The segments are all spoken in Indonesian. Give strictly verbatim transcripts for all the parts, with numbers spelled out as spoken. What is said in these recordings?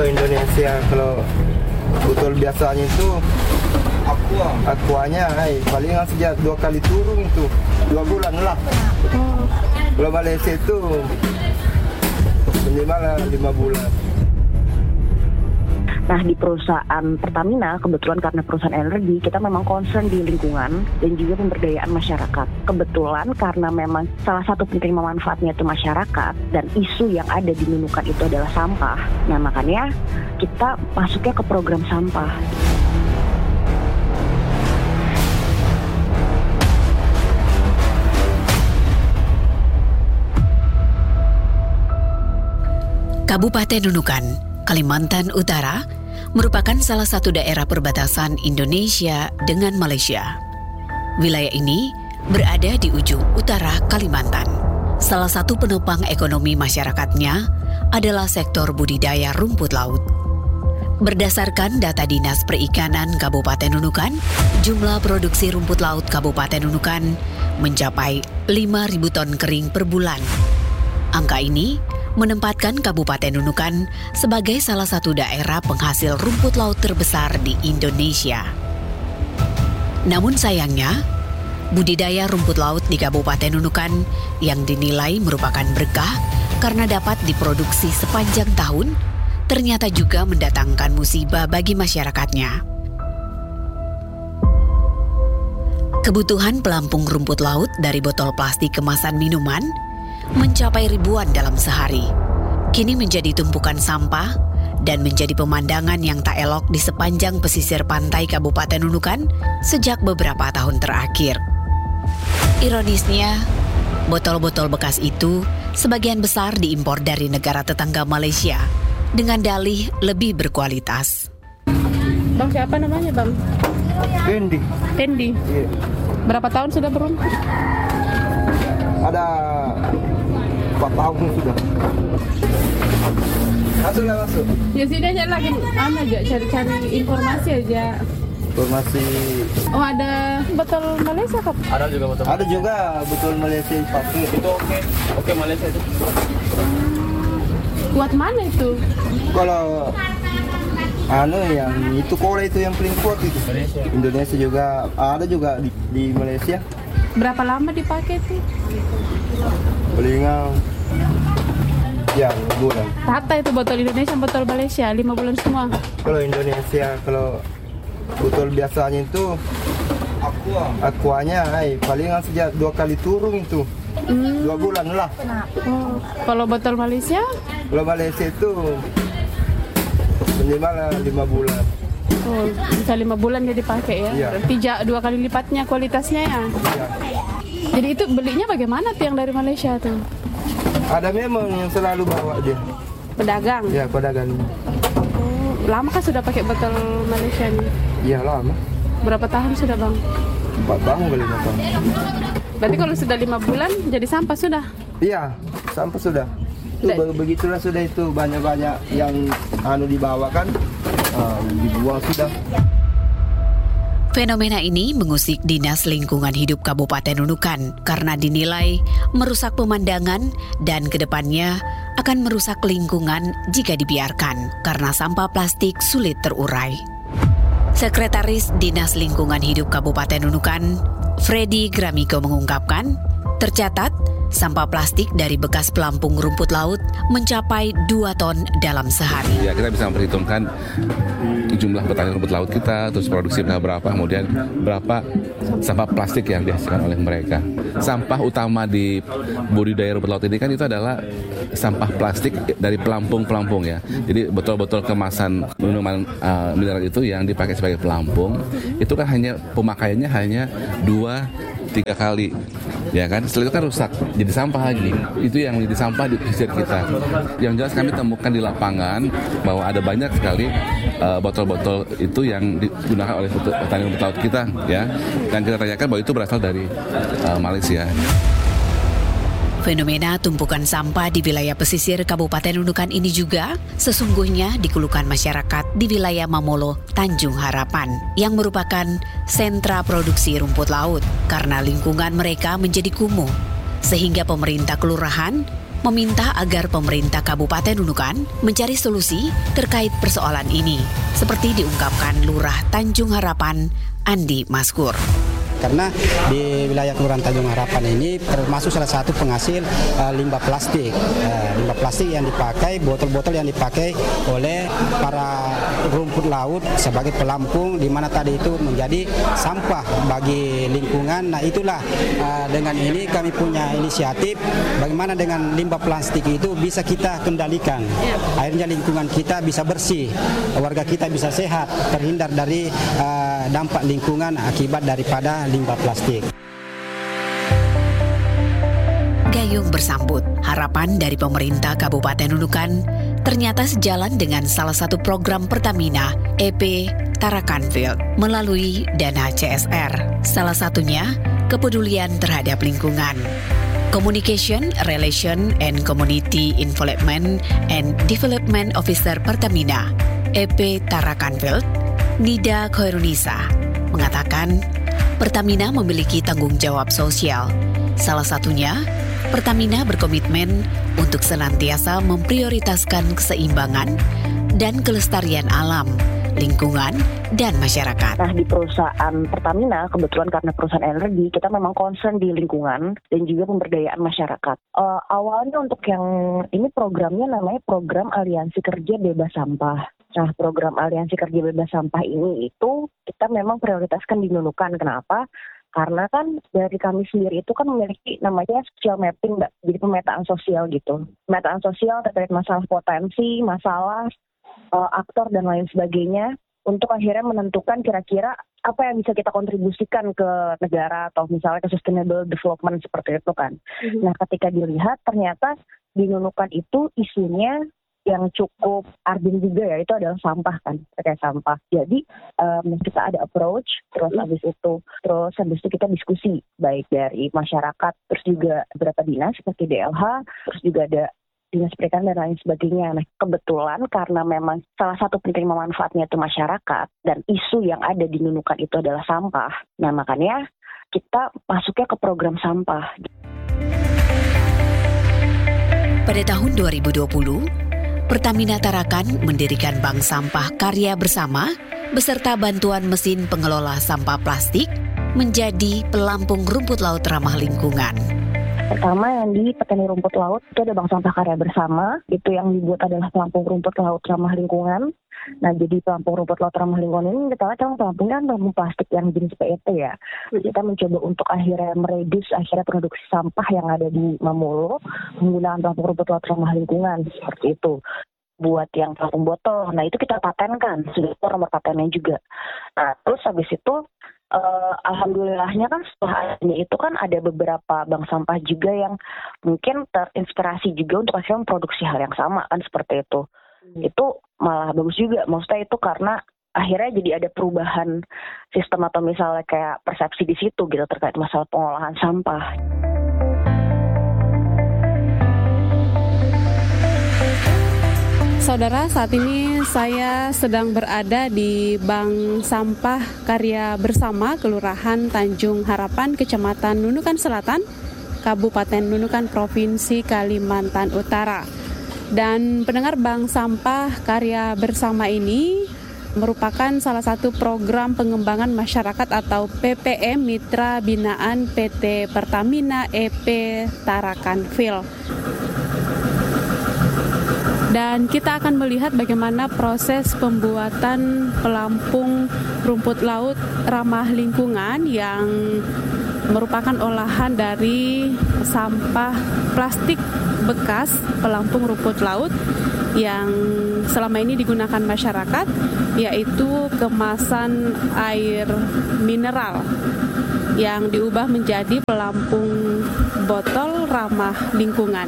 Kalau Indonesia, kalau botol biasanya itu aqua, aquanya, hai, palingan sejak dua kali turun itu dua bulan lah. Kalau Malaysia itu minimal lima bulan. Nah, di perusahaan Pertamina, kebetulan karena perusahaan energi, kita memang concern di lingkungan dan juga pemberdayaan masyarakat. Kebetulan karena memang salah satu penerima manfaatnya itu masyarakat dan isu yang ada di Nunukan itu adalah sampah. Nah, makanya kita masuknya ke program sampah. Kabupaten Nunukan, Kalimantan Utara, merupakan salah satu daerah perbatasan Indonesia dengan Malaysia. Wilayah ini berada di ujung utara Kalimantan. Salah satu penopang ekonomi masyarakatnya adalah sektor budidaya rumput laut. Berdasarkan data Dinas Perikanan Kabupaten Nunukan, jumlah produksi rumput laut Kabupaten Nunukan mencapai lima ribu ton kering per bulan. Angka ini menempatkan Kabupaten Nunukan sebagai salah satu daerah penghasil rumput laut terbesar di Indonesia. Namun sayangnya, budidaya rumput laut di Kabupaten Nunukan yang dinilai merupakan berkah karena dapat diproduksi sepanjang tahun, ternyata juga mendatangkan musibah bagi masyarakatnya. Kebutuhan pelampung rumput laut dari botol plastik kemasan minuman mencapai ribuan dalam sehari. Kini menjadi tumpukan sampah dan menjadi pemandangan yang tak elok di sepanjang pesisir pantai Kabupaten Nunukan sejak beberapa tahun terakhir. Ironisnya, botol-botol bekas itu sebagian besar diimpor dari negara tetangga Malaysia dengan dalih lebih berkualitas. Bang, siapa namanya, Bang? Tendi. Tendi. Iya. Berapa tahun sudah berumput? Ada empat tahun sudah. Masuklah masuk. Ya sini aja lagi, anu aja cari-cari informasi aja. Informasi. Oh, ada botol Malaysia, Kak? Ada juga botol. Ada juga betul Malaysia dipakai. Itu oke, oke Malaysia itu. Buat mana itu? Kalau anu yang itu Korea itu yang paling kuat itu. Malaysia. Indonesia juga ada juga di, di Malaysia. Berapa lama dipakai itu? Palingan ya bulan. Rata itu botol Indonesia, botol Malaysia, lima bulan semua. Kalau Indonesia, kalau botol biasanya itu aqua, aquanya, hai, palingan sejak dua kali turun itu Hmm. dua bulan lah. Oh, kalau botol Malaysia? Kalau Malaysia itu minimal lima bulan. Oh, bisa lima bulan dia dipakai ya? Iya. Berarti ja- dua kali lipatnya kualitasnya ya? Iya. Jadi itu belinya bagaimana tuh yang dari Malaysia tuh? Ada memang yang selalu bawa dia. Pedagang? Ya, pedagang. Oh, lama kan sudah pakai botol Malaysia nih? Iya lama. Berapa tahun sudah, Bang? Empat tahun kali lima tahun. Berarti kalau sudah lima bulan jadi sampah sudah? Iya, sampai sudah. Itu Dan- be- begitulah sudah itu banyak-banyak yang anu dibawa kan, ah, dibuang sudah. Fenomena ini mengusik Dinas Lingkungan Hidup Kabupaten Nunukan karena dinilai merusak pemandangan dan kedepannya akan merusak lingkungan jika dibiarkan karena sampah plastik sulit terurai. Sekretaris Dinas Lingkungan Hidup Kabupaten Nunukan, Freddy Gramiko mengungkapkan, tercatat sampah plastik dari bekas pelampung rumput laut mencapai dua ton dalam sehari. Ya, kita bisa memperhitungkan jumlah petani rumput laut kita, terus produksi kita berapa, kemudian berapa sampah plastik yang dihasilkan oleh mereka. Sampah utama di budidaya rumput laut ini kan itu adalah sampah plastik dari pelampung-pelampung ya. Jadi botol-botol kemasan minuman uh, mineral itu yang dipakai sebagai pelampung, itu kan hanya pemakaiannya hanya dua tiga kali, ya kan? Setelah itu kan rusak, jadi sampah lagi. Itu yang menjadi sampah di pesisir kita. Yang jelas kami temukan di lapangan bahwa ada banyak sekali uh, botol-botol itu yang digunakan oleh petani rumput laut kita, ya. Dan kita tanyakan bahwa itu berasal dari uh, Malaysia. Fenomena tumpukan sampah di wilayah pesisir Kabupaten Nunukan ini juga sesungguhnya dikeluhkan masyarakat di wilayah Mamolo, Tanjung Harapan, yang merupakan sentra produksi rumput laut karena lingkungan mereka menjadi kumuh, sehingga pemerintah kelurahan meminta agar pemerintah Kabupaten Nunukan mencari solusi terkait persoalan ini, seperti diungkapkan Lurah Tanjung Harapan, Andi Maskur. Karena di wilayah Kelurahan Tanjung Harapan ini termasuk salah satu penghasil uh, limbah plastik. Uh, limbah plastik yang dipakai, botol-botol yang dipakai oleh para rumput laut sebagai pelampung, di mana tadi itu menjadi sampah bagi lingkungan. Nah itulah uh, dengan ini kami punya inisiatif bagaimana dengan limbah plastik itu bisa kita kendalikan. Akhirnya lingkungan kita bisa bersih, warga kita bisa sehat, terhindar dari uh, dampak lingkungan akibat daripada limbah plastik. Gayung bersambut, harapan dari pemerintah Kabupaten Nunukan ternyata sejalan dengan salah satu program Pertamina, E P Tarakanfield, melalui dana C S R. Salah satunya, kepedulian terhadap lingkungan. Communication, Relation, and Community Involvement and Development Officer Pertamina, E P Tarakanfield, Nida Khairunisa, mengatakan Pertamina memiliki tanggung jawab sosial. Salah satunya, Pertamina berkomitmen untuk senantiasa memprioritaskan keseimbangan dan kelestarian alam, lingkungan, dan masyarakat. Nah, di perusahaan Pertamina, kebetulan karena perusahaan energi, kita memang concern di lingkungan dan juga pemberdayaan masyarakat. Uh, awalnya untuk yang ini programnya namanya Program Aliansi Kerja Bebas Sampah. Nah, program Aliansi Kerja Bebas Sampah ini itu kita memang prioritaskan di Nunukan. Kenapa? Karena kan dari kami sendiri itu kan memiliki namanya social mapping, Mbak. Jadi pemetaan sosial gitu. Pemetaan sosial terkait masalah potensi, masalah, uh, aktor, dan lain sebagainya. Untuk akhirnya menentukan kira-kira apa yang bisa kita kontribusikan ke negara atau misalnya ke sustainable development seperti itu kan. Mm-hmm. Nah, ketika dilihat ternyata di Nunukan itu isunya yang cukup urgent juga ya, itu adalah sampah kan, terkait sampah. Jadi um, kita ada approach, terus habis itu, terus habis itu kita diskusi, baik dari masyarakat, terus juga beberapa dinas seperti D L H, terus juga ada dinas perikanan dan lain sebagainya. Nah, kebetulan karena memang salah satu penerima manfaatnya itu masyarakat, dan isu yang ada di Nunukan itu adalah sampah. Nah, makanya kita masuknya ke program sampah. Pada tahun dua ribu dua puluh, Pertamina Tarakan mendirikan Bank Sampah Karya Bersama beserta bantuan mesin pengelola sampah plastik menjadi pelampung rumput laut ramah lingkungan. Pertama yang di petani rumput laut itu ada Bank Sampah Karya Bersama, itu yang dibuat adalah pelampung rumput laut ramah lingkungan. Nah, jadi pelampung rumput laut ramah lingkungan ini kita lihat kan pelampungnya kan pelampung plastik yang jenis P E T ya. Kita mencoba untuk akhirnya meredus akhirnya produksi sampah yang ada di Mamulu menggunakan pelampung rumput laut ramah lingkungan seperti itu. Buat yang pelampung botol, nah itu kita patenkan, sudah ada nomor patennya juga. Nah, terus habis itu Uh, alhamdulillahnya kan setelah adanya itu kan ada beberapa bank sampah juga yang mungkin terinspirasi juga untuk akhirnya memproduksi hal yang sama kan seperti itu. Hmm. Itu malah bagus juga, maksudnya itu karena akhirnya jadi ada perubahan sistem atau misalnya kayak persepsi di situ gitu terkait masalah pengolahan sampah. Saudara, saat ini saya sedang berada di Bank Sampah Karya Bersama Kelurahan Tanjung Harapan, Kecamatan Nunukan Selatan, Kabupaten Nunukan, Provinsi Kalimantan Utara. Dan pendengar, Bank Sampah Karya Bersama ini merupakan salah satu program pengembangan masyarakat atau P P M Mitra Binaan P T Pertamina E P Tarakanfield. Dan kita akan melihat bagaimana proses pembuatan pelampung rumput laut ramah lingkungan yang merupakan olahan dari sampah plastik bekas pelampung rumput laut yang selama ini digunakan masyarakat, yaitu kemasan air mineral yang diubah menjadi pelampung botol ramah lingkungan.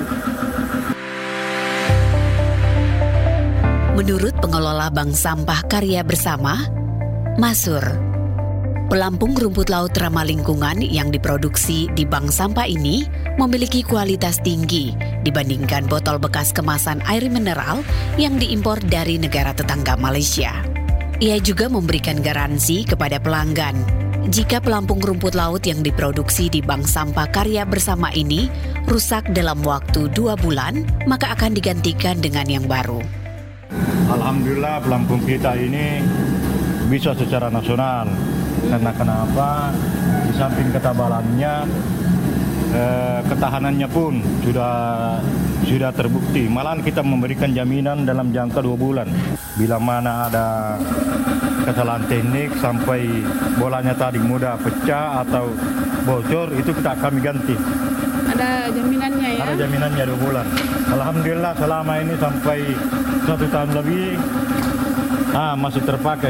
Menurut pengelola Bank Sampah Karya Bersama, Masur, pelampung rumput laut ramah lingkungan yang diproduksi di bank sampah ini memiliki kualitas tinggi dibandingkan botol bekas kemasan air mineral yang diimpor dari negara tetangga Malaysia. Ia juga memberikan garansi kepada pelanggan Jika pelampung rumput laut yang diproduksi di Bank Sampah Karya Bersama ini rusak dalam waktu dua bulan, maka akan digantikan dengan yang baru. Alhamdulillah pelampung kita ini bisa secara nasional. Karena kenapa? Di samping ketabalannya, eh, ketahanannya pun sudah sudah terbukti. Malahan kita memberikan jaminan dalam jangka dua bulan. Bila mana ada kesalahan teknik sampai bolanya tadi mudah pecah atau bocor, itu kita kami ganti. Ada jaminannya ya? Ada jaminannya dua bulan. Alhamdulillah selama ini sampai satu tahun lebih ah, masih terpakai.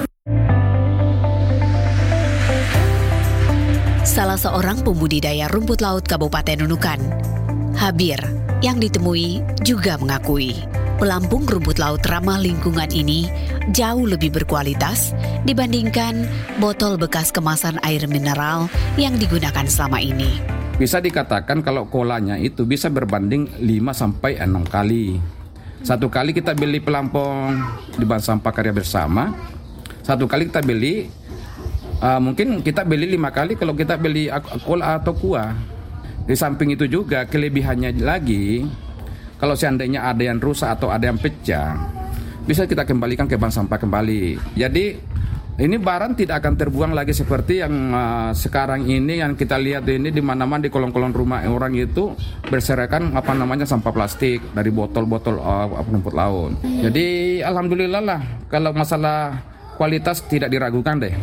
Salah seorang pembudidaya rumput laut Kabupaten Nunukan, Habir, yang ditemui juga mengakui pelampung rumput laut ramah lingkungan ini jauh lebih berkualitas dibandingkan botol bekas kemasan air mineral yang digunakan selama ini. Bisa dikatakan kalau kolanya itu bisa berbanding lima sampai enam kali. Satu kali kita beli pelampung di Bank Sampah Karya Bersama, satu kali kita beli Uh, mungkin kita beli lima kali kalau kita beli cola atau kuah. Di samping itu juga kelebihannya lagi, kalau seandainya ada yang rusak atau ada yang pecah, bisa kita kembalikan ke bank sampah kembali. Jadi ini barang tidak akan terbuang lagi seperti yang uh, sekarang ini yang kita lihat ini di mana-mana di kolong-kolong rumah orang itu berserakan apa namanya sampah plastik dari botol-botol uh, rumput laut. Jadi alhamdulillah lah kalau masalah kualitas tidak diragukan deh.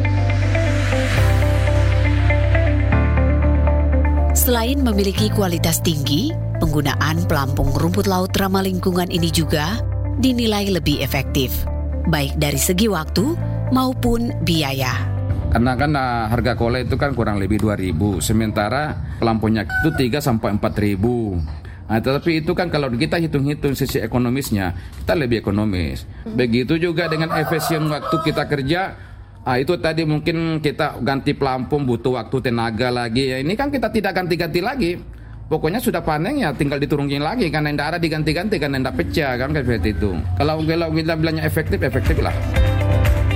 Selain memiliki kualitas tinggi, penggunaan pelampung rumput laut ramah lingkungan ini juga dinilai lebih efektif, baik dari segi waktu maupun biaya. Karena kan uh, harga kola itu kan kurang lebih dua ribu, sementara pelampungnya itu tiga sampai empat ribu. Nah, tetapi itu kan kalau kita hitung-hitung sisi ekonomisnya, kita lebih ekonomis. Begitu juga dengan efisien waktu kita kerja. Ah, itu tadi mungkin kita ganti pelampung butuh waktu tenaga lagi. Ya, ini kan kita tidak ganti-ganti lagi. Pokoknya sudah panen ya tinggal diturunin lagi. Karena tidak ada diganti-ganti, karena tidak pecah kan seperti itu. Kalau, kalau kita bilangnya efektif, efektif lah.